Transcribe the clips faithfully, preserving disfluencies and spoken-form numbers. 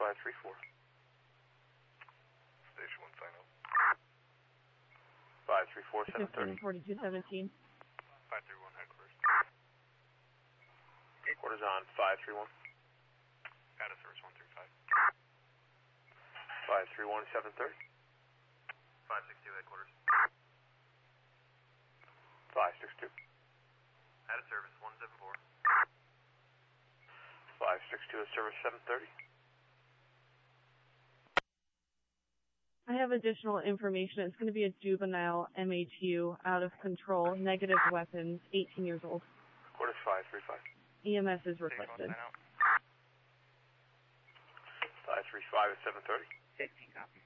five three four. Station one sign up. five three four, seven thirty. forty-two seventeen. five three one headquarters. Headquarters on five three one. Out of service one three five. five three one, seven thirty. five six two headquarters. five six two. Out of service one seven four. five six two at service seven thirty. I have additional information. It's going to be a juvenile M H U, out of control, negative weapons, eighteen years old. Headquarters five three five. E M S is Station one requested. sign out. five three five at seven thirty. fifteen copy.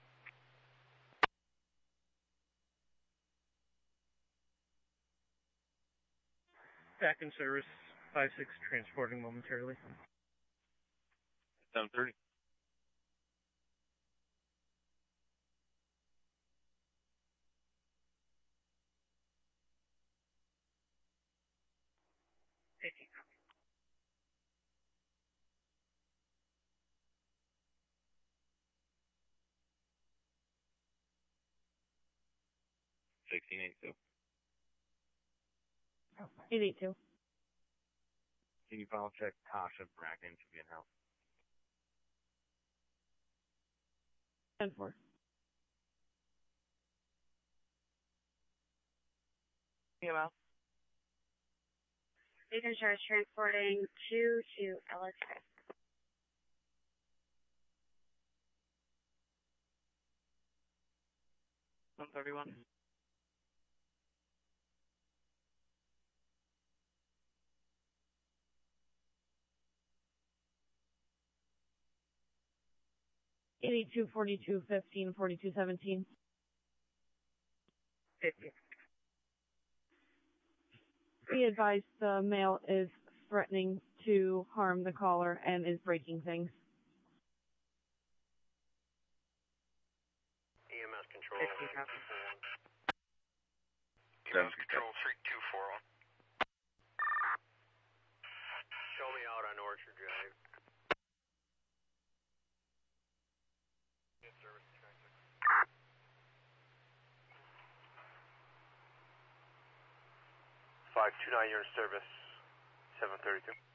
Back in service, five six transporting momentarily. seven thirty. fifteen copy. sixteen eighty-two. eight eight two. Can you file check Tasha Bracken to be in house? ten four. E M S. Beacon Shores transporting two to Ellis. one thirty-one. eighty-two forty-two fifteen forty-two seventeen. fifty. Be advised the male is threatening to harm the caller and is breaking things. E M S control. fifteen copy. E M S control three two four one. Show me out on Orchard Drive. In service two nine six. five two nine, you're in service seven thirty-two.